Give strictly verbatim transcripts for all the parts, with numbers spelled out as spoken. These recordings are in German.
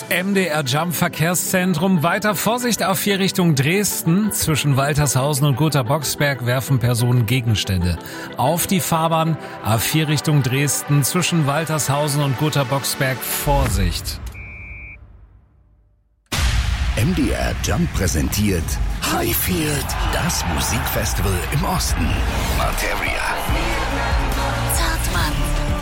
M D R Jump Verkehrszentrum. Weiter Vorsicht A vier Richtung Dresden. Zwischen Waltershausen und Gotha-Boxberg werfen Personen Gegenstände auf die Fahrbahn. A vier Richtung Dresden. Zwischen Waltershausen und Gotha-Boxberg Vorsicht. M D R Jump präsentiert Highfield, das Musikfestival im Osten. Materia, Zartmann,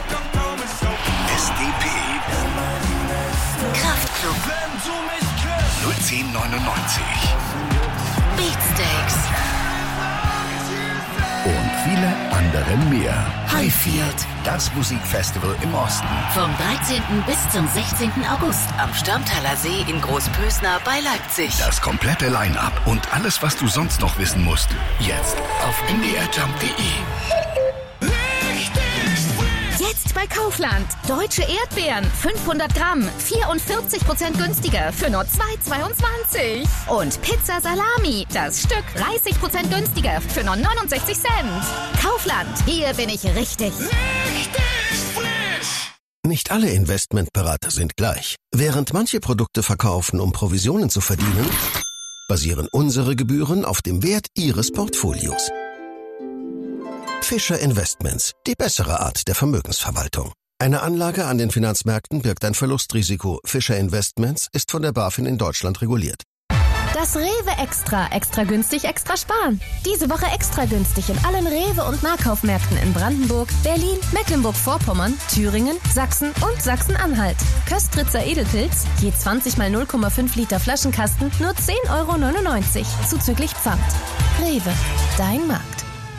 S D P, Kraftklub, null zehn neunundneunzig Beatsteaks und viele andere mehr. Highfield. Das Musikfestival im Osten. Vom dreizehnten bis zum sechzehnten August am Stammtaler See in Großpösner bei Leipzig. Das komplette Line-Up und alles, was du sonst noch wissen musst, jetzt auf m d r jump punkt d e. Jetzt bei Kaufland. Deutsche Erdbeeren, fünfhundert Gramm, vierundvierzig Prozent günstiger für nur zwei Euro zweiundzwanzig. Und Pizza Salami, das Stück dreißig Prozent günstiger für nur neunundsechzig Cent. Kaufland, hier bin ich richtig. Richtig frisch! Nicht alle Investmentberater sind gleich. Während manche Produkte verkaufen, um Provisionen zu verdienen, basieren unsere Gebühren auf dem Wert Ihres Portfolios. Fischer Investments, die bessere Art der Vermögensverwaltung. Eine Anlage an den Finanzmärkten birgt ein Verlustrisiko. Fischer Investments ist von der BaFin in Deutschland reguliert. Das Rewe Extra. Extra günstig, extra sparen. Diese Woche extra günstig in allen Rewe- und Nahkaufmärkten in Brandenburg, Berlin, Mecklenburg-Vorpommern, Thüringen, Sachsen und Sachsen-Anhalt. Köstritzer Edelpilz, je zwanzig mal null Komma fünf Liter Flaschenkasten, nur zehn Euro neunundneunzig, zuzüglich Pfand. Rewe, dein Markt.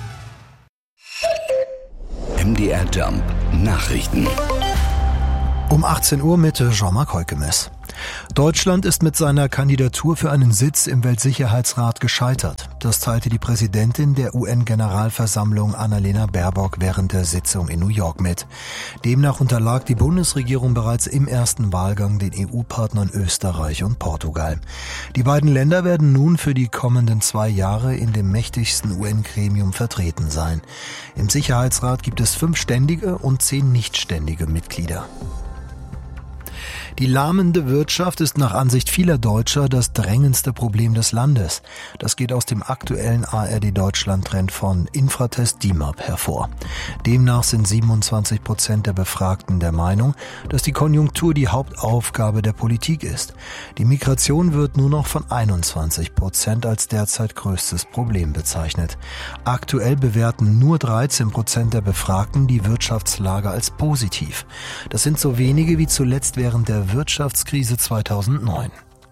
M D R Jump Nachrichten. Um achtzehn Uhr mit Jean-Marc Heukemes. Deutschland ist mit seiner Kandidatur für einen Sitz im Weltsicherheitsrat gescheitert. Das teilte die Präsidentin der U N-Generalversammlung Annalena Baerbock während der Sitzung in New York mit. Demnach unterlag die Bundesregierung bereits im ersten Wahlgang den E U-Partnern Österreich und Portugal. Die beiden Länder werden nun für die kommenden zwei Jahre in dem mächtigsten U N-Gremium vertreten sein. Im Sicherheitsrat gibt es fünf ständige und zehn nichtständige Mitglieder. Die lahmende Wirtschaft ist nach Ansicht vieler Deutscher das drängendste Problem des Landes. Das geht aus dem aktuellen A R D-Deutschland-Trend von Infratest D I M A P hervor. Demnach sind siebenundzwanzig Prozent der Befragten der Meinung, dass die Konjunktur die Hauptaufgabe der Politik ist. Die Migration wird nur noch von einundzwanzig Prozent als derzeit größtes Problem bezeichnet. Aktuell bewerten nur dreizehn Prozent der Befragten die Wirtschaftslage als positiv. Das sind so wenige wie zuletzt während der Wirtschaftskrise zweitausendneun.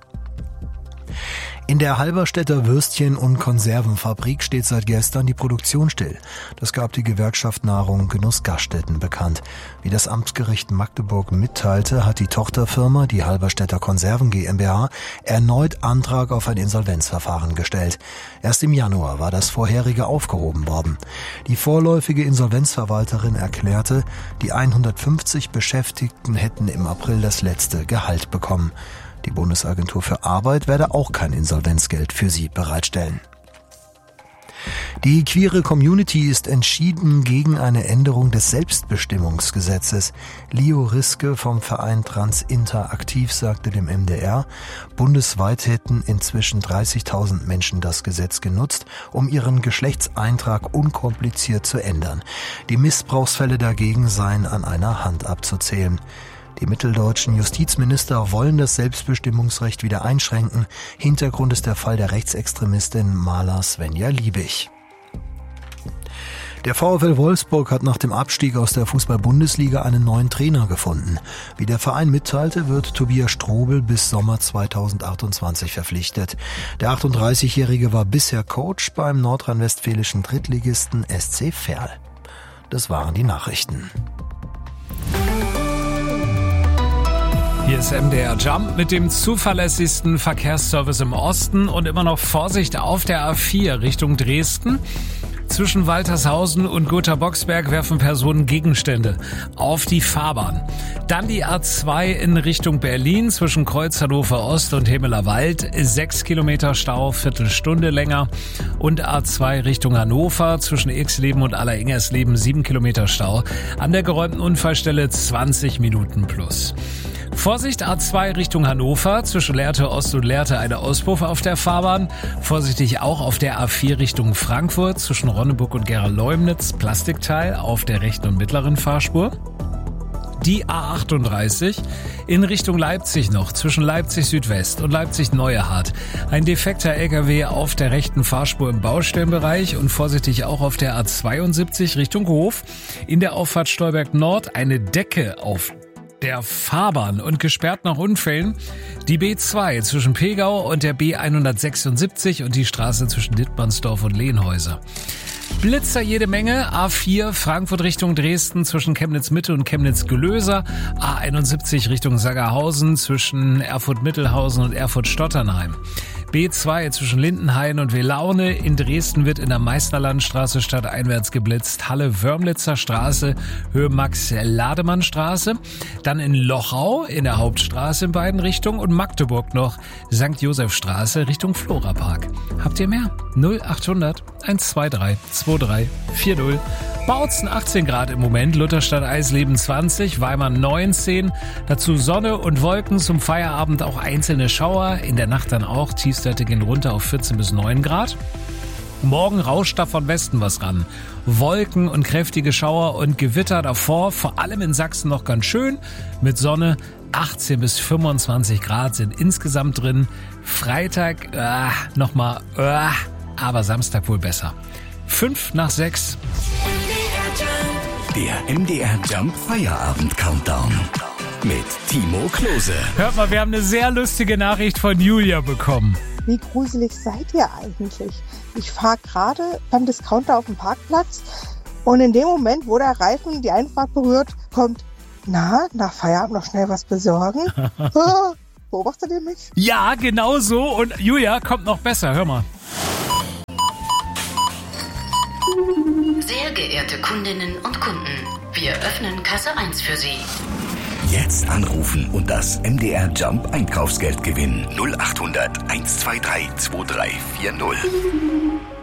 In der Halberstädter Würstchen- und Konservenfabrik steht seit gestern die Produktion still. Das gab die Gewerkschaft Nahrung Genuss Gaststätten bekannt. Wie das Amtsgericht Magdeburg mitteilte, hat die Tochterfirma, die Halberstädter Konserven GmbH, erneut Antrag auf ein Insolvenzverfahren gestellt. Erst im Januar war das vorherige aufgehoben worden. Die vorläufige Insolvenzverwalterin erklärte, die hundertfünfzig Beschäftigten hätten im April das letzte Gehalt bekommen. Die Bundesagentur für Arbeit werde auch kein Insolvenzgeld für sie bereitstellen. Die queere Community ist entschieden gegen eine Änderung des Selbstbestimmungsgesetzes. Leo Riske vom Verein Trans Interaktiv sagte dem M D R, bundesweit hätten inzwischen dreißigtausend Menschen das Gesetz genutzt, um ihren Geschlechtseintrag unkompliziert zu ändern. Die Missbrauchsfälle dagegen seien an einer Hand abzuzählen. Die mitteldeutschen Justizminister wollen das Selbstbestimmungsrecht wieder einschränken. Hintergrund ist der Fall der Rechtsextremistin Maler Svenja Liebig. Der VfL Wolfsburg hat nach dem Abstieg aus der Fußball-Bundesliga einen neuen Trainer gefunden. Wie der Verein mitteilte, wird Tobias Strobel bis Sommer zweitausendachtundzwanzig verpflichtet. Der achtunddreißigjährige war bisher Coach beim nordrhein-westfälischen Drittligisten S C Verl. Das waren die Nachrichten. Hier ist M D R Jump mit dem zuverlässigsten Verkehrsservice im Osten und immer noch Vorsicht auf der A vier Richtung Dresden. Zwischen Waltershausen und Gotha-Boxberg werfen Personen Gegenstände auf die Fahrbahn. Dann die A zwei in Richtung Berlin zwischen Kreuz Hannover Ost und Hemeler Wald. Sechs Kilometer Stau, Viertelstunde länger. Und A zwei Richtung Hannover zwischen Exleben und Alleringsersleben. Sieben Kilometer Stau. An der geräumten Unfallstelle zwanzig Minuten plus. Vorsicht, A zwei Richtung Hannover, zwischen Lehrte Ost und Lehrte eine Auspuff auf der Fahrbahn. Vorsichtig auch auf der A vier Richtung Frankfurt, zwischen Ronneburg und Gera-Leumnitz, Plastikteil auf der rechten und mittleren Fahrspur. Die A achtunddreißig in Richtung Leipzig noch, zwischen Leipzig Südwest und Leipzig Neuehardt. Ein defekter L K W auf der rechten Fahrspur im Baustellenbereich und vorsichtig auch auf der A zweiundsiebzig Richtung Hof. In der Auffahrt Stolberg Nord eine Decke auf der Fahrbahn und gesperrt nach Unfällen. Die B zwei zwischen Pegau und der B hundertsechsundsiebzig und die Straße zwischen Dittmannsdorf und Lehnhäuser. Blitzer jede Menge, A vier Frankfurt Richtung Dresden zwischen Chemnitz Mitte und Chemnitz Gelöser, A einundsiebzig Richtung Saggerhausen zwischen Erfurt Mittelhausen und Erfurt Stotternheim. B zwei zwischen Lindenhain und Welaune. In Dresden wird in der Meißnerlandstraße stadteinwärts geblitzt. Halle-Wörmlitzer Straße, Höhe Max-Lademann-Straße. Dann in Lochau in der Hauptstraße in beiden Richtungen und Magdeburg noch Sankt Josef-Straße Richtung Florapark. Habt ihr mehr? null achthundert hundertzweiundzwanzig drei vier null. Bautzen achtzehn Grad im Moment, Lutherstadt Eisleben zwanzig, Weimar neunzehn. Dazu Sonne und Wolken, zum Feierabend auch einzelne Schauer. In der Nacht dann auch, Tiefstwerte gehen runter auf vierzehn bis neun Grad. Morgen rauscht da von Westen was ran. Wolken und kräftige Schauer und Gewitter davor, vor allem in Sachsen noch ganz schön. Mit Sonne achtzehn bis fünfundzwanzig Grad sind insgesamt drin. Freitag äh, nochmal, äh, aber Samstag wohl besser. Fünf nach sechs. Der M D R Jump Feierabend Countdown mit Timo Klose. Hört mal, wir haben eine sehr lustige Nachricht von Julia bekommen. Wie gruselig seid ihr eigentlich? Ich fahre gerade beim Discounter auf dem Parkplatz und in dem Moment, wo der Reifen die Einfahrt berührt, kommt, na, nach Feierabend noch schnell was besorgen? ah, beobachtet ihr mich? Ja, genau so. Und Julia, kommt noch besser. Hör mal. Sehr geehrte Kundinnen und Kunden, wir öffnen Kasse eins für Sie. Jetzt anrufen und das M D R Jump Einkaufsgeld gewinnen. null achthundert hundertzweiundzwanzig drei vier null.